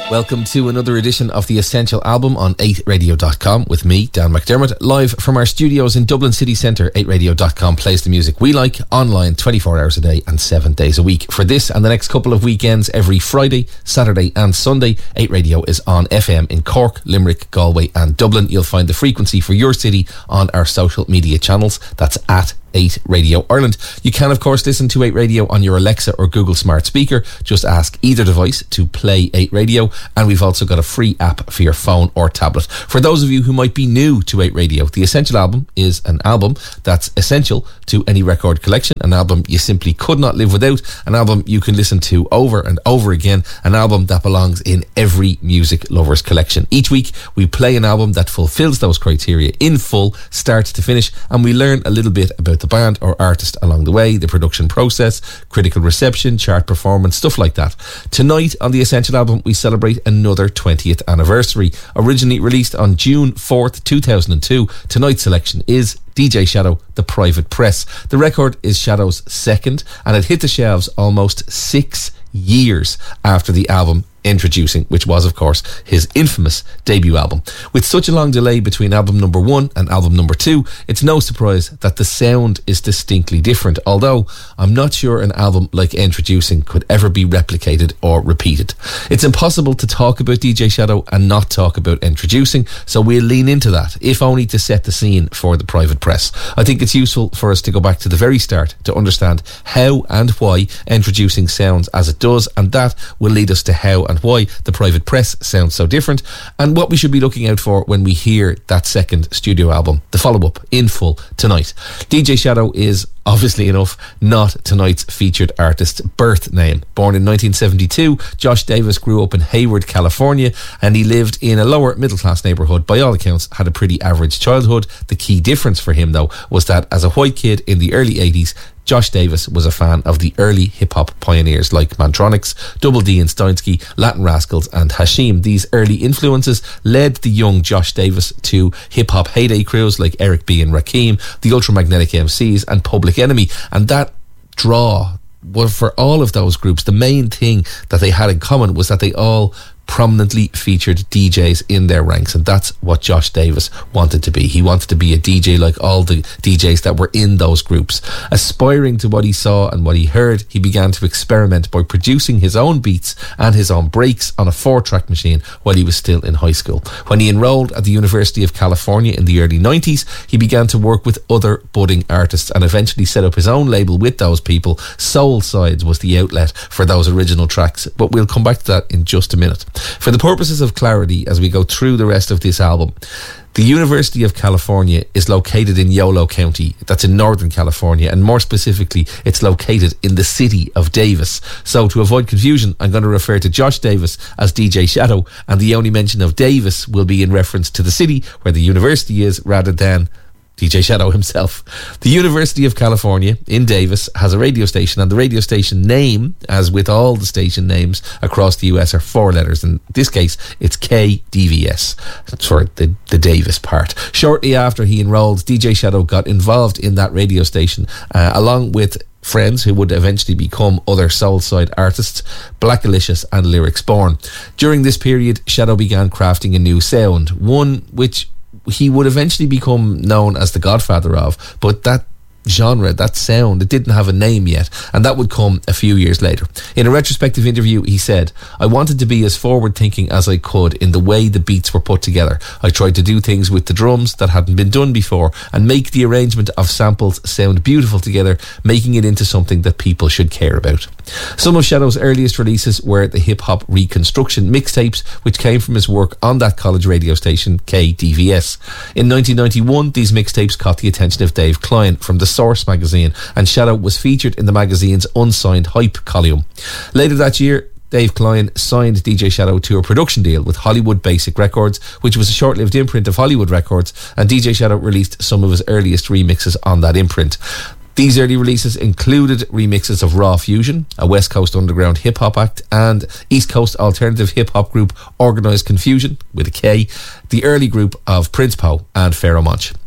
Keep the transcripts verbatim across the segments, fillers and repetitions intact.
Welcome to another edition of The Essential Album on eight radio dot com with me, Dan McDermott, live from our studios in Dublin City Centre. eight radio dot com plays the music we like, online twenty-four hours a day and seven days a week. For this and the next couple of weekends, every Friday, Saturday and Sunday, eight Radio is on F M in Cork, Limerick, Galway and Dublin. You'll find the frequency for your city on our social media channels. That's at eight Radio Ireland. You can of course listen to eight Radio on your Alexa or Google smart speaker. Just ask either device to play eight Radio, and we've also got a free app for your phone or tablet. For those of you who might be new to eight Radio, the Essential Album is an album that's essential to any record collection, an album you simply could not live without, an album you can listen to over and over again, an album that belongs in every music lover's collection. Each week we play an album that fulfills those criteria in full, start to finish, and we learn a little bit about the band or artist along the way, the production process, critical reception, chart performance, stuff like that. Tonight on the Essential Album we celebrate another twentieth anniversary. Originally released on June fourth, two thousand two, tonight's selection is D J Shadow, The Private Press. The record is Shadow's second, and it hit the shelves almost six years after the album Introducing, which was of course his infamous debut album. With such a long delay between album number one and album number two, it's no surprise that the sound is distinctly different, although I'm not sure an album like Introducing could ever be replicated or repeated. It's impossible to talk about D J Shadow and not talk about Introducing, so we'll lean into that, if only to set the scene for The Private Press. I think it's useful for us to go back to the very start to understand how and why Introducing sounds as it does, and that will lead us to how and why The Private Press sounds so different, and what we should be looking out for when we hear that second studio album, the follow-up, in full tonight. D J Shadow is, obviously enough, not tonight's featured artist's birth name. Born in nineteen seventy-two, Josh Davis grew up in Hayward, California, and he lived in a lower middle-class neighbourhood. By all accounts, had a pretty average childhood. The key difference for him, though, was that as a white kid in the early eighties, Josh Davis was a fan of the early hip-hop pioneers like Mantronix, Double D and Steinsky, Latin Rascals and Hashim. These early influences led the young Josh Davis to hip-hop heyday crews like Eric B and Rakim, the Ultramagnetic M Cs and Public Enemy, and that draw, well, for all of those groups, the main thing that they had in common was that they all prominently featured D Js in their ranks, and that's what Josh Davis wanted to be. He wanted to be a D J like all the D Js that were in those groups. Aspiring to what he saw and what he heard, he began to experiment by producing his own beats and his own breaks on a four-track machine while he was still in high school. When he enrolled at the University of California in the early nineties, he began to work with other budding artists and eventually set up his own label with those people. Soul Sides was the outlet for those original tracks, but we'll come back to that in just a minute. For the purposes of clarity, as we go through the rest of this album, the University of California is located in Yolo County. That's in Northern California, and more specifically, it's located in the city of Davis. So to avoid confusion, I'm going to refer to Josh Davis as D J Shadow, and the only mention of Davis will be in reference to the city where the university is, rather than D J Shadow himself. The University of California in Davis has a radio station, and the radio station name, as with all the station names across the U S, are four letters. In this case, it's K D V S. That's for the, the Davis part. Shortly after he enrolled, D J Shadow got involved in that radio station, uh, along with friends who would eventually become other Soulside artists, Black Alicious and Lyrics Born. During this period, Shadow began crafting a new sound, one which he would eventually become known as the godfather of, but that genre, that sound, it didn't have a name yet, and that would come a few years later. In a retrospective interview, he said, "I wanted to be as forward thinking as I could in the way the beats were put together. I tried to do things with the drums that hadn't been done before and make the arrangement of samples sound beautiful together, making it into something that people should care about." Some of Shadow's earliest releases were the Hip Hop Reconstruction mixtapes, which came from his work on that college radio station K D V S. In nineteen ninety-one, these mixtapes caught the attention of Dave Klein from the Source magazine, and Shadow was featured in the magazine's unsigned Hype column. Later that year, Dave Klein signed D J Shadow to a production deal with Hollywood Basic Records, which was a short-lived imprint of Hollywood Records, and D J Shadow released some of his earliest remixes on that imprint. These early releases included remixes of Raw Fusion, a West Coast underground hip-hop act, and East Coast alternative hip-hop group Organised Confusion, with a K, the early group of Prince Po and Pharaoh Monch.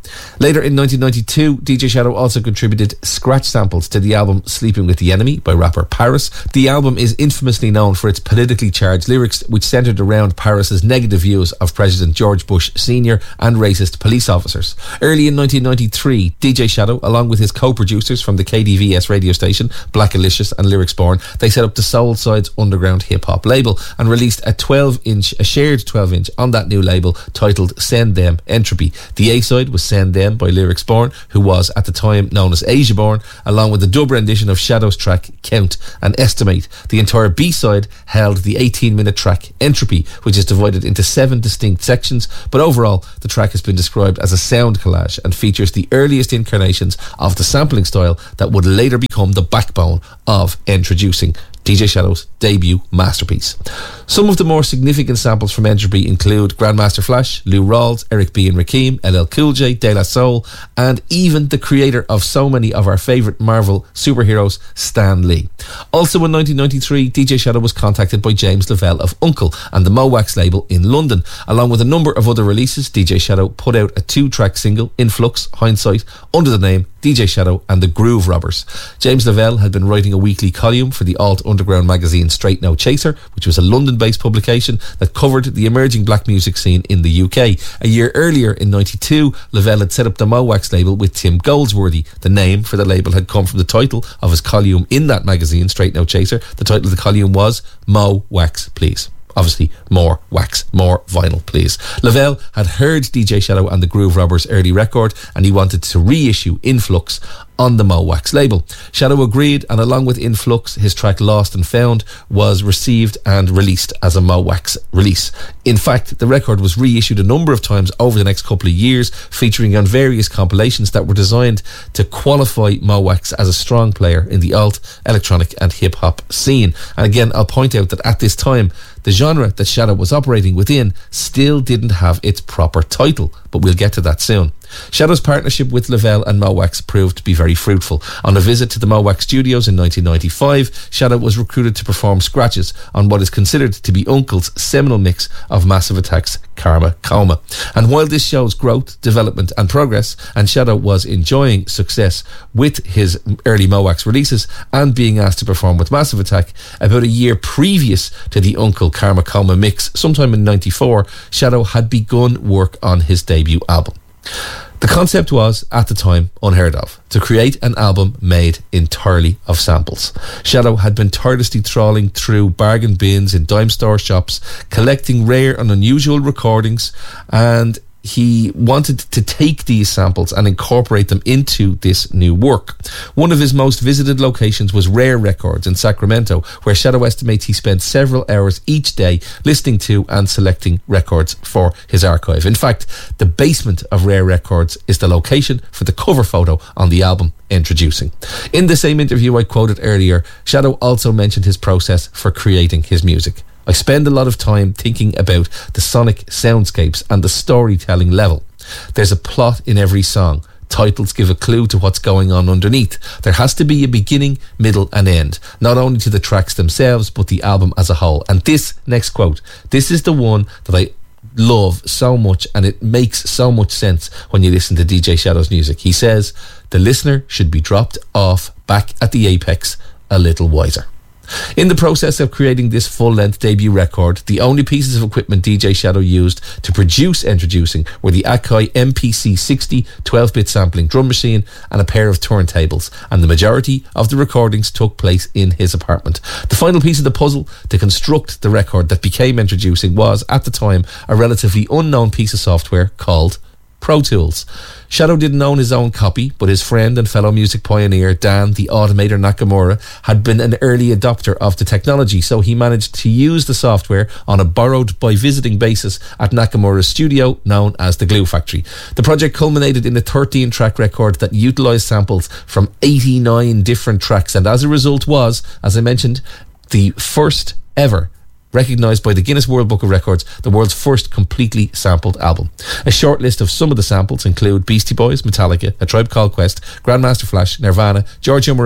Later in nineteen ninety-two, D J Shadow also contributed scratch samples to the album Sleeping with the Enemy by rapper Paris. The album is infamously known for its politically charged lyrics, which centred around Paris's negative views of President George Bush Senior and racist police officers. Early in nineteen ninety-three, D J Shadow, along with his co-producers from the K D V S radio station, Blackalicious and Lyrics Born, they set up the Soul Sides underground hip-hop label and released a twelve inch, a shared twelve inch on that new label titled Send Them Entropy. The A-side was Send Them by Lyrics Born, who was at the time known as Asia Born, along with the dub rendition of Shadow's track Count and Estimate. The entire B-side held the eighteen minute track Entropy, which is divided into seven distinct sections, but overall the track has been described as a sound collage and features the earliest incarnations of the sampling style that would later become the backbone of introducing D J Shadow's debut masterpiece. Some of the more significant samples from Entropy include Grandmaster Flash, Lou Rawls, Eric B and Rakim, L L Cool J, De La Soul, and even the creator of so many of our favourite Marvel superheroes, Stan Lee. Also in nineteen ninety-three, D J Shadow was contacted by James Lavelle of Uncle and the Mowax label in London. Along with a number of other releases, D J Shadow put out a two-track single, Influx, Hindsight, under the name D J Shadow and the Groove Robbers. James Lavelle had been writing a weekly column for the alt underground magazine Straight No Chaser, which was a London-based publication that covered the emerging black music scene in the U K. A year earlier, in ninety-two, Lavelle had set up the Mowax label with Tim Goldsworthy. The name for the label had come from the title of his column in that magazine, Straight No Chaser. The title of the column was Mo Wax Please. Obviously, more wax, more vinyl, please. Lavelle had heard D J Shadow and the Groove Robbers' early record, and he wanted to reissue Influx on the Mowax label. Shadow agreed, and along with Influx, his track Lost and Found was received and released as a Mowax release. In fact, the record was reissued a number of times over the next couple of years, featuring on various compilations that were designed to qualify Mowax as a strong player in the alt, electronic and hip-hop scene. And again, I'll point out that at this time, the genre that Shadow was operating within still didn't have its proper title, but we'll get to that soon. Shadow's partnership with Lavelle and Mowax proved to be very fruitful. On a visit to the Mowax studios in nineteen ninety-five, Shadow was recruited to perform scratches on what is considered to be Uncle's seminal mix of Massive Attack's Karma Coma. And while this shows growth, development and progress, and Shadow was enjoying success with his early Mowax releases and being asked to perform with Massive Attack, about a year previous to the Uncle Karma Coma mix, sometime in ninety-four, Shadow had begun work on his debut album. The concept was, at the time, unheard of, to create an album made entirely of samples. Shadow had been tirelessly trawling through bargain bins in dime store shops, collecting rare and unusual recordings, and he wanted to take these samples and incorporate them into this new work. One of his most visited locations was Rare Records in Sacramento, where Shadow estimates he spent several hours each day listening to and selecting records for his archive. In fact, the basement of Rare Records is the location for the cover photo on the album Introducing. In the same interview I quoted earlier, Shadow also mentioned his process for creating his music. I spend a lot of time thinking about the sonic soundscapes and the storytelling level. There's a plot in every song. Titles give a clue to what's going on underneath. There has to be a beginning, middle and end, not only to the tracks themselves, but the album as a whole. And this next quote, this is the one that I love so much, and it makes so much sense when you listen to D J Shadow's music. He says, the listener should be dropped off back at the apex a little wiser. In the process of creating this full-length debut record, the only pieces of equipment D J Shadow used to produce Introducing were the Akai M P C sixty twelve-bit sampling drum machine and a pair of turntables, and the majority of the recordings took place in his apartment. The final piece of the puzzle to construct the record that became Introducing was, at the time, a relatively unknown piece of software called Pro Tools. Shadow didn't own his own copy, but his friend and fellow music pioneer Dan the Automator Nakamura had been an early adopter of the technology, so he managed to use the software on a borrowed by visiting basis at Nakamura's studio known as the Glue Factory. The project culminated in a thirteen track record that utilised samples from eighty-nine different tracks, and as a result was, as I mentioned, the first ever recognised by the Guinness World Book of Records, the world's first completely sampled album. A short list of some of the samples include Beastie Boys, Metallica, A Tribe Called Quest, Grandmaster Flash, Nirvana, Giorgio Moroder,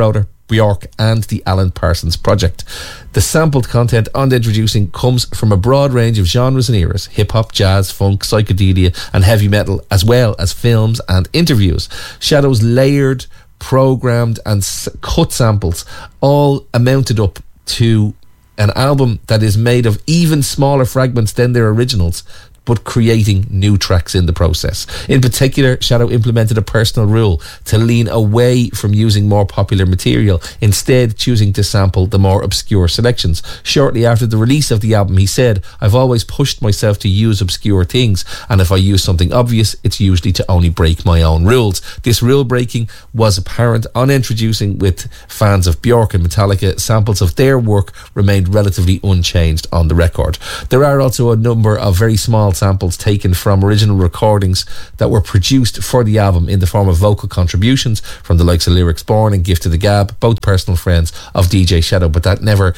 Bjork and the Alan Parsons Project. The sampled content on the Introducing comes from a broad range of genres and eras: hip-hop, jazz, funk, psychedelia and heavy metal, as well as films and interviews. Shadow's layered, programmed and cut samples all amounted up to an album that is made of even smaller fragments than their originals, but creating new tracks in the process. In particular, Shadow implemented a personal rule to lean away from using more popular material, instead choosing to sample the more obscure selections. Shortly after the release of the album, he said, "I've always pushed myself to use obscure things, and if I use something obvious, it's usually to only break my own rules." This rule breaking was apparent on Introducing. With fans of Bjork and Metallica, samples of their work remained relatively unchanged on the record. There are also a number of very small samples taken from original recordings that were produced for the album in the form of vocal contributions from the likes of Lyrics Born and Gift to the Gab, both personal friends of D J Shadow, but that never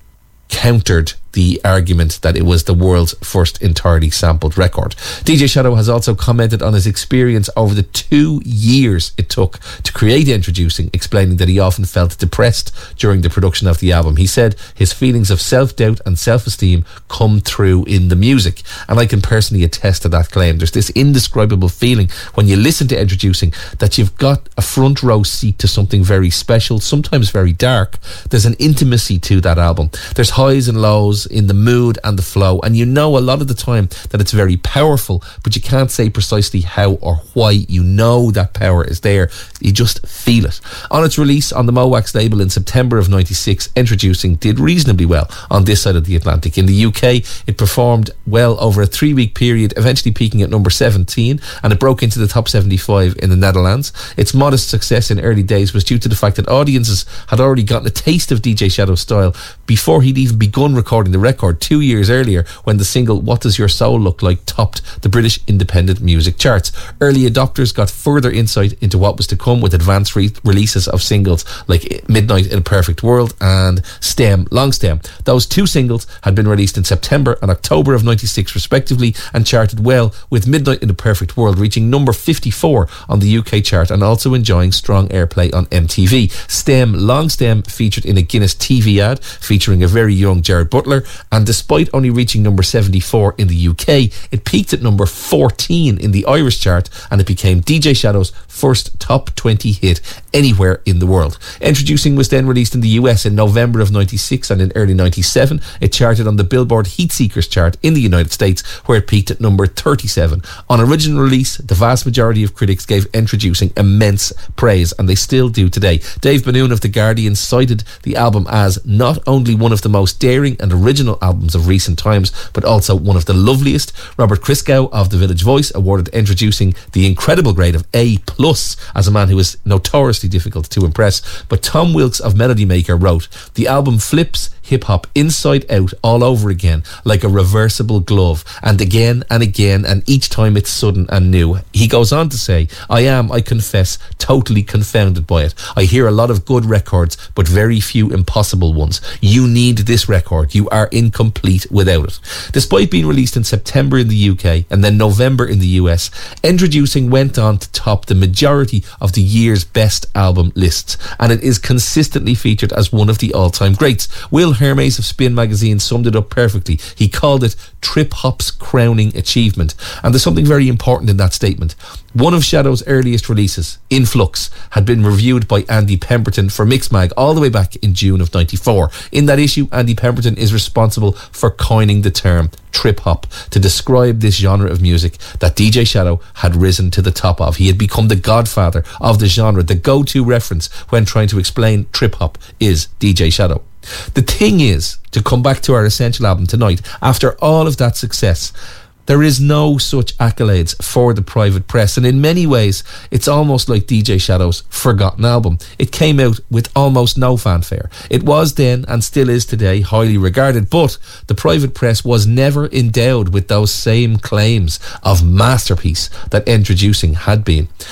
countered the argument that it was the world's first entirely sampled record. D J Shadow has also commented on his experience over the two years it took to create Introducing, explaining that he often felt depressed during the production of the album. He said his feelings of self-doubt and self-esteem come through in the music, and I can personally attest to that claim. There's this indescribable feeling when you listen to Introducing that you've got a front row seat to something very special, sometimes very dark. There's an intimacy to that album. There's highs and lows in the mood and the flow, and you know a lot of the time that it's very powerful, but you can't say precisely how or why. You know that power is there, you just feel it. On its release on the Mowax label in September of ninety-six, Introducing did reasonably well on this side of the Atlantic. In the U K, it performed well over a three week period, eventually peaking at number seventeen, and it broke into the top seventy-five in the Netherlands. Its modest success in early days was due to the fact that audiences had already gotten a taste of D J Shadow's style before he'd even begun recording the record two years earlier, when the single What Does Your Soul Look Like topped the British independent music charts. Early adopters got further insight into what was to come with advanced re- releases of singles like Midnight in a Perfect World and Stem Long Stem. Those two singles had been released in September and October of ninety-six respectively, and charted well, with Midnight in a Perfect World reaching number fifty-four on the U K chart and also enjoying strong airplay on M T V. Stem Long Stem featured in a Guinness T V ad featuring a very young Jared Butler, and despite only reaching number seventy-four in the U K, it peaked at number fourteen in the Irish chart, and it became D J Shadow's first top twenty hit anywhere in the world. Introducing was then released in the U S in November of ninety-six, and in early ninety-seven it charted on the Billboard Heatseekers chart in the United States, where it peaked at number thirty-seven. On original release, the vast majority of critics gave Introducing immense praise, and they still do today. Dave Banoon of The Guardian cited the album as not only one of the most daring and original albums of recent times, but also one of the loveliest. Robert Christgau of The Village Voice awarded Introducing the incredible grade of A plus, as a man who is notoriously difficult to impress. But Tom Wilkes of Melody Maker wrote, "The album flips hip-hop inside out all over again, like a reversible glove, and again and again, and each time it's sudden and new." He goes on to say, "I am, I confess, totally confounded by it. I hear a lot of good records, but very few impossible ones. You need this record. You are incomplete without it." Despite being released in September in the U K and then November in the U S, Introducing went on to top the majority of the year's best album lists, and it is consistently featured as one of the all-time greats. Will Hermes of Spin magazine summed it up perfectly. He called it trip hop's crowning achievement, and there's something very important in that statement. One of Shadow's earliest releases, In Flux, had been reviewed by Andy Pemberton for Mixmag all the way back in June of ninety-four. In that issue, Andy Pemberton is responsible for coining the term trip hop to describe this genre of music that D J Shadow had risen to the top of. He had become the godfather of the genre. The go-to reference when trying to explain trip hop is D J Shadow. The thing is, to come back to our Essential album tonight, after all of that success, there is no such accolades for the Private Press, and in many ways it's almost like D J Shadow's forgotten album. It came out with almost no fanfare. It was then, and still is today, highly regarded, but the Private Press was never endowed with those same claims of masterpiece that Introducing had been.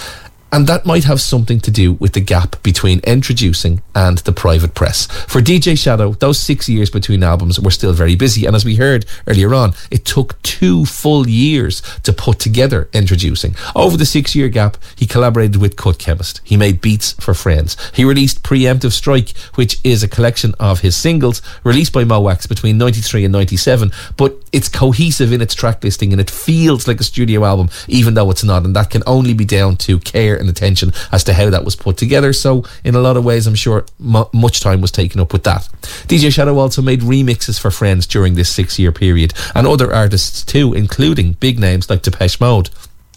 And that might have something to do with the gap between Introducing and The Private Press. For D J Shadow, those six years between albums were still very busy. And as we heard earlier on, it took two full years to put together Introducing. Over the six-year gap, he collaborated with Cut Chemist. He made beats for friends. He released Preemptive Strike, which is a collection of his singles released by Mo Wax between ninety-three and ninety-seven. But it's cohesive in its track listing and it feels like a studio album, even though it's not. And that can only be down to care and attention as to how that was put together. So in a lot of ways, I'm sure m- much time was taken up with that. D J Shadow also made remixes for friends during this six-year period, and other artists too, including big names like Depeche Mode.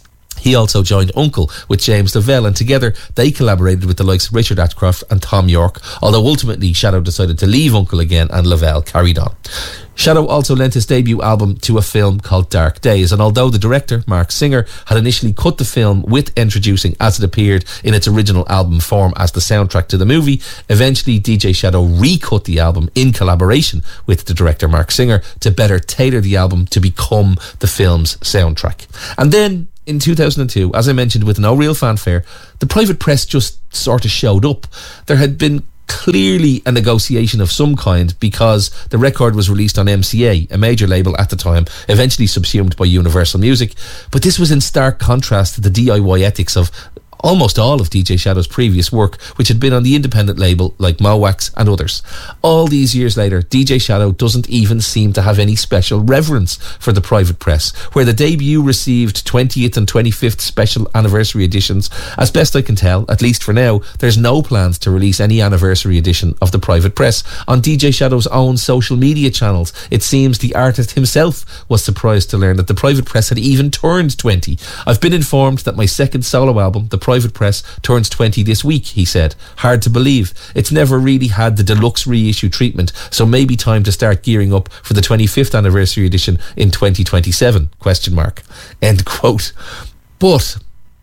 He also joined Uncle with James Lavelle, and together they collaborated with the likes of Richard Ashcroft and Tom York, although ultimately Shadow decided to leave Uncle again and Lavelle carried on. Shadow also lent his debut album to a film called Dark Days, and although the director, Mark Singer, had initially cut the film with Introducing as it appeared in its original album form as the soundtrack to the movie, eventually D J Shadow recut the album in collaboration with the director, Mark Singer, to better tailor the album to become the film's soundtrack. And then in two thousand two, as I mentioned, with no real fanfare, The Private Press just sort of showed up. There had been clearly a negotiation of some kind because the record was released on M C A, a major label at the time, eventually subsumed by Universal Music. But this was in stark contrast to the D I Y ethics of almost all of D J Shadow's previous work, which had been on the independent label like Mo Wax and others. All these years later, D J Shadow doesn't even seem to have any special reverence for The Private Press, where the debut received twentieth and twenty-fifth special anniversary editions. As best I can tell, at least for now, there's no plans to release any anniversary edition of The Private Press. On D J Shadow's own social media channels, it seems the artist himself was surprised to learn that The Private Press had even turned twenty. I've been informed that my second solo album, The Private Press, turns twenty this week, he said. Hard to believe. It's never really had the deluxe reissue treatment, so maybe time to start gearing up for the twenty-fifth anniversary edition in twenty twenty-seven, question mark. End quote. But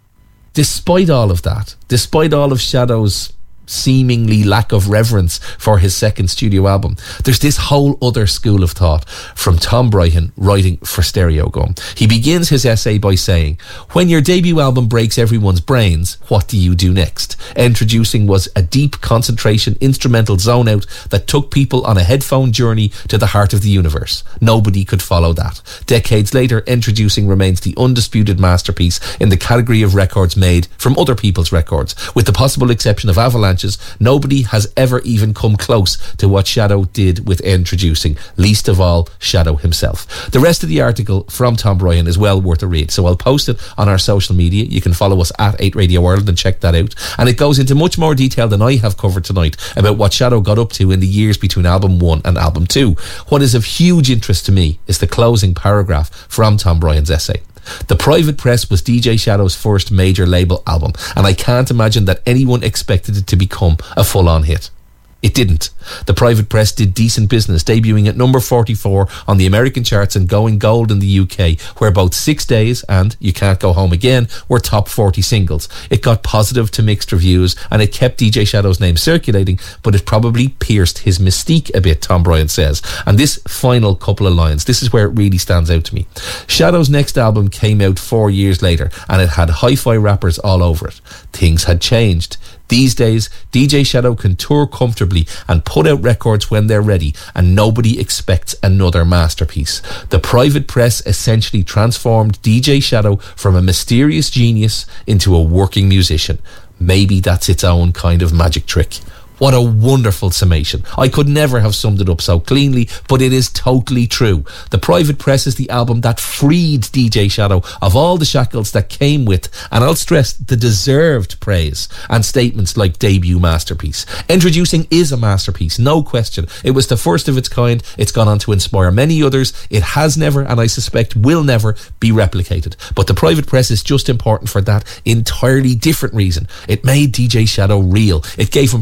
despite all of that, despite all of Shadow's seemingly lack of reverence for his second studio album, there's this whole other school of thought from Tom Bryhan writing for Stereogum. He begins his essay by saying, when your debut album breaks everyone's brains, what do you do next? Introducing was a deep concentration instrumental zone out that took people on a headphone journey to the heart of the universe. Nobody could follow that. Decades later, Introducing remains the undisputed masterpiece in the category of records made from other people's records. With the possible exception of Avalanche, nobody has ever even come close to what Shadow did with Introducing, least of all Shadow himself. The rest of the article from Tom Bryhan is well worth a read, so I'll post it on our social media. You can follow us at eight Radio Ireland and check that out. And it goes into much more detail than I have covered tonight about what Shadow got up to in the years between album one and album two. What is of huge interest to me is the closing paragraph from Tom Bryhan's essay. The Private Press was D J Shadow's first major label album, and I can't imagine that anyone expected it to become a full-on hit. It didn't. The Private Press did decent business, debuting at number forty-four on the American charts and going gold in the U K, where both Six Days and You Can't Go Home Again were top forty singles. It got positive to mixed reviews, and it kept D J Shadow's name circulating, but it probably pierced his mystique a bit, Tom Bryhan says. And this final couple of lines, this is where it really stands out to me. Shadow's next album came out four years later, and it had hi-fi rappers all over it. Things had changed. These days, D J Shadow can tour comfortably and put out records when they're ready, and nobody expects another masterpiece. The Private Press essentially transformed D J Shadow from a mysterious genius into a working musician. Maybe that's its own kind of magic trick. What a wonderful summation. I could never have summed it up so cleanly, but it is totally true. The Private Press is the album that freed D J Shadow of all the shackles that came with, and I'll stress, the deserved praise and statements like debut masterpiece. Introducing is a masterpiece, no question. It was the first of its kind. It's gone on to inspire many others. It has never, and I suspect will never, be replicated. But The Private Press is just important for that entirely different reason. It made D J Shadow real. It gave him permission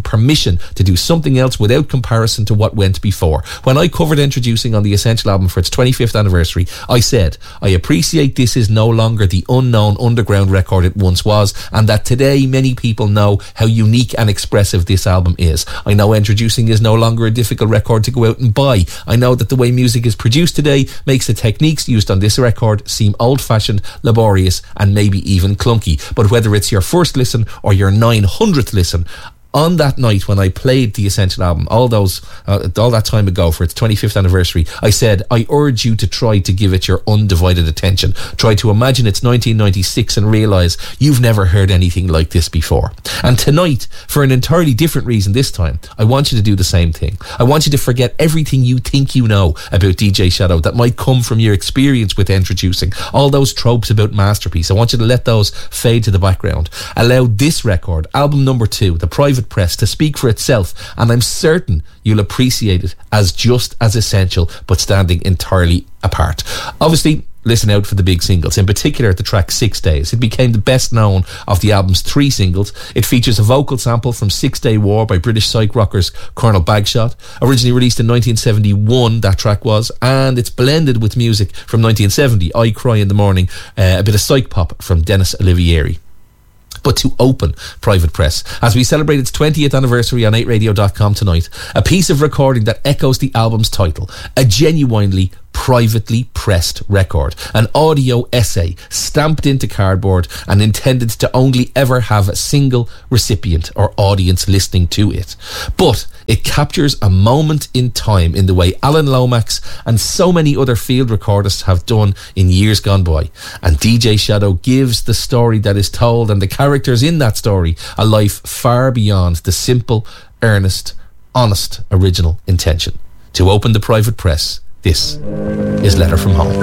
passion to do something else without comparison to what went before. When I covered Introducing on the Essential album for its twenty-fifth anniversary, I said, I appreciate this is no longer the unknown underground record it once was, and that today many people know how unique and expressive this album is. I know Introducing is no longer a difficult record to go out and buy. I know that the way music is produced today makes the techniques used on this record seem old-fashioned, laborious, and maybe even clunky. But whether it's your first listen or your nine hundredth listen, on that night when I played the Essential album, all those, uh, all that time ago for its twenty-fifth anniversary, I said, I urge you to try to give it your undivided attention. Try to imagine it's nineteen ninety-six and realise you've never heard anything like this before. And tonight, for an entirely different reason this time, I want you to do the same thing. I want you to forget everything you think you know about D J Shadow that might come from your experience with Introducing. All those tropes about Masterpiece, I want you to let those fade to the background. Allow this record, album number two, The Private Press, to speak for itself, and I'm certain you'll appreciate it as just as essential but standing entirely apart. Obviously, listen out for the big singles, in particular the track Six Days. It became the best known of the album's three singles. It features a vocal sample from Six Day War by British psych rockers Colonel Bagshot. Originally released in nineteen seventy-one, that track was, and it's blended with music from nineteen seventy, I Cry in the Morning, uh, a bit of psych pop from Dennis Olivieri. But to open Private Press, as we celebrate its twentieth anniversary on eight radio dot com tonight, a piece of recording that echoes the album's title, a genuinely privately pressed record, an audio essay stamped into cardboard and intended to only ever have a single recipient or audience listening to it. But it captures a moment in time in the way Alan Lomax and so many other field recordists have done in years gone by. And D J Shadow gives the story that is told and the characters in that story a life far beyond the simple, earnest, honest, original intention. To open the Private Press, this is Letter from Home.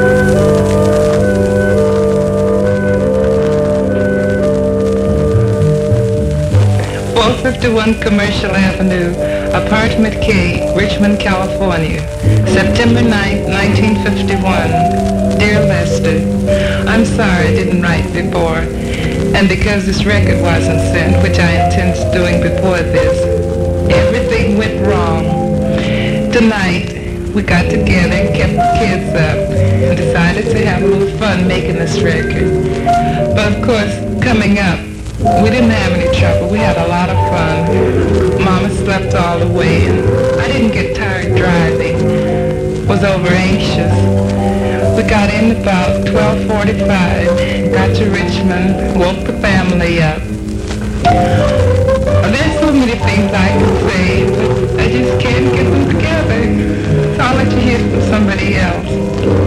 four fifty-one Commercial Avenue, Apartment K, Richmond, California, September ninth, nineteen fifty-one. Dear Lester, I'm sorry I didn't write before, and because this record wasn't sent, which I intended doing before this, everything went wrong. Tonight, we got together and kept the kids up and decided to have a little fun making this record. But of course, coming up, we didn't have any trouble. We had a lot of fun. Mama slept all the way, and I didn't get tired driving. Was over anxious. We got in about twelve forty-five, got to Richmond, woke the family up. There's so many things I can say, but I just can't get